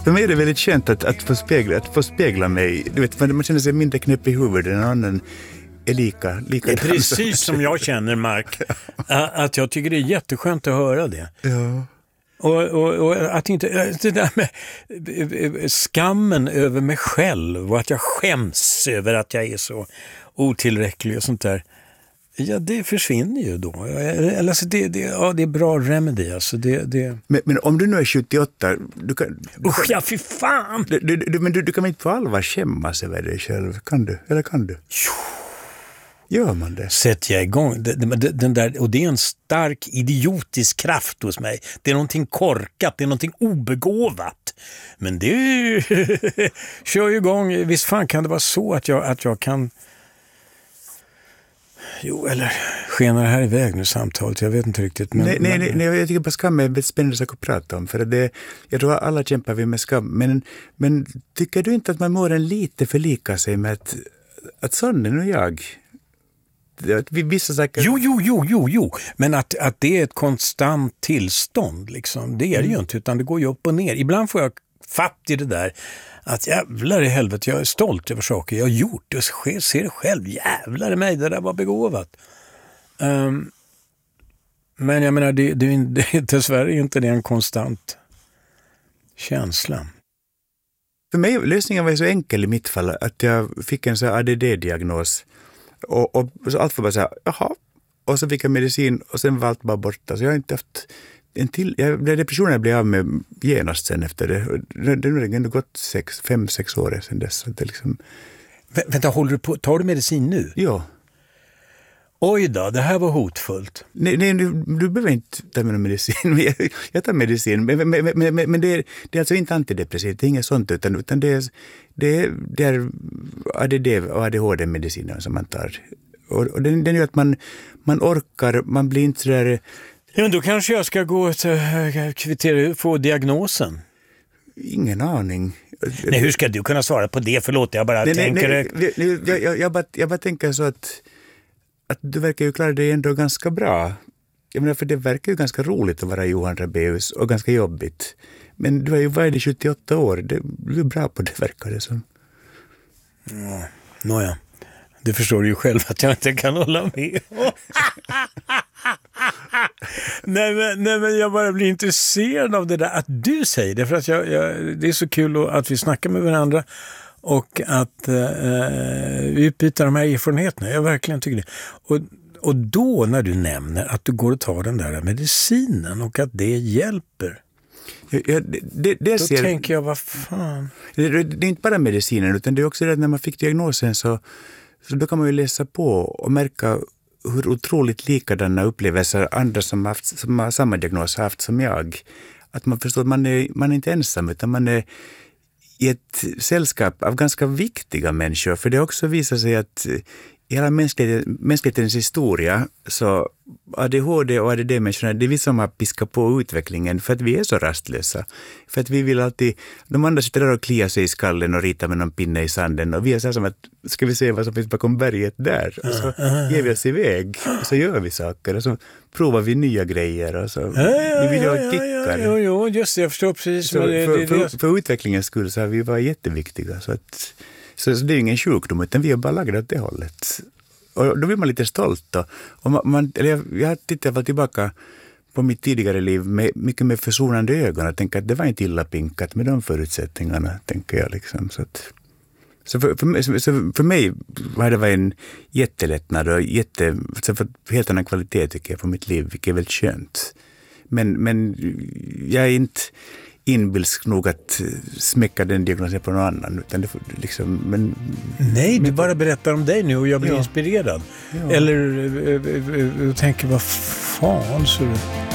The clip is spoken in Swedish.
För mig är det väldigt skönt att få spegla mig. Du vet, man känner sig mindre knäpp i huvudet än annan är lika. Det är precis som jag känner, Mark. Att jag tycker det är jätteskönt att höra det. Ja. Och att inte, det där med skammen över mig själv och att jag skäms över att jag är så otillräcklig och sånt där. Ja, det försvinner ju då. Alltså det är bra remedy. Alltså Men om du nu är 78, du kan... Usch, ja, fy fan! Du kan inte på allvar skämmas över dig själv, kan du? Eller kan du? Gör man det? Sätter jag igång den där, och det är en stark idiotisk kraft hos mig. Det är någonting korkat, det är någonting obegåvat. Men det kör ju igång. Visst fan kan det vara så att jag kan... Jo, eller skenar det här iväg nu samtalet? Jag vet inte riktigt. Men, nej, jag tycker bara skam är en spännande sak att prata om. För jag tror att alla kämpar vi med skam. Men tycker du inte att man mår en lite förlika sig med att sonen och jag... Vissa saker... Jo. Men att det är ett konstant tillstånd, liksom. Det är det ju inte, utan det går ju upp och ner. Ibland får jag fatt i det där att jävlar i helvete, jag är stolt över saker jag har gjort. Jag ser det själv, jävlar i mig, det där var begåvat. Men jag menar, det är dessvärre inte det en konstant känsla. För mig, lösningen var ju så enkel i mitt fall, att jag fick en så ADD-diagnos. Och så allt var bara så här, jaha. Och så fick jag medicin och sen var allt bara borta. Så jag har inte haft depressionen blev av med genast sen efter det. Det har ändå gått 5-6 år sedan dess. Så det liksom... Vänta, tar du medicin nu? Ja. Oj då, det här var hotfullt. Nej, du behöver inte ta med medicin. Jag tar medicin. Men det är alltså inte antidepressivt, det är inget sånt. Utan det är ADD och ADHD-mediciner som man tar. Och den gör att man orkar, man blir inte så där... Ja, då kanske jag ska gå och kvittera få diagnosen. Ingen aning. Nej, hur ska du kunna svara på det? Förlåt, jag bara tänker... Jag bara tänker så att du verkar ju klara dig ändå ganska bra. Jag menar, för det verkar ju ganska roligt att vara Johan Rabaeus och ganska jobbigt. Men du har ju varit i 78 år. Du är bra på det, verkar det som. Ja, nåja. Det förstår du ju själv att jag inte kan hålla med. nej, men jag bara blir intresserad av det där. Att du säger det. För att det är så kul att vi snackar med varandra. Och att vi utbyter de här erfarenheterna. Jag verkligen tycker det. Och då när du nämner att du går och tar den där medicinen och att det hjälper. Då tänker jag, vad fan. Det är inte bara medicinen, utan det är också det att när man fick diagnosen så då kan man ju läsa på och märka hur otroligt likadana upplevelser andra som har samma diagnos har haft som jag. Att man förstår att man är inte ensam, utan man är i ett sällskap av ganska viktiga människor. För det också visar sig att i hela mänsklighetens historia så ADHD och ADD-människorna, det är vi som har piskat på utvecklingen för att vi är så rastlösa. För att vi vill alltid, de andra sitter där och kliar sig i skallen och ritar med någon pinne i sanden och vi är så här som att, ska vi se vad som finns bakom berget där? Och så ger vi oss iväg och så gör vi saker och så provar vi nya grejer och så vi vill ha kickar. Jo, just det, jag förstår precis. Så för utvecklingens skull så har vi varit jätteviktiga så det är ingen sjukdom, utan vi är bara lagda åt det hållet. Och då blir man lite stolt då. Och jag har tittat tillbaka på mitt tidigare liv med mycket mer försonande ögon och tänker att det var inte illa pinkat med de förutsättningarna, tänker jag liksom. Så för mig var det en jättelättnad och helt annan kvalitet tycker jag på mitt liv, vilket är väldigt skönt. Men jag är inte inbilsk nog att smäcka den diagnosen på någon annan. Utan det liksom, nej, du bara berättar om dig nu och jag blir inspirerad. Ja. Eller tänker, vad fan så du...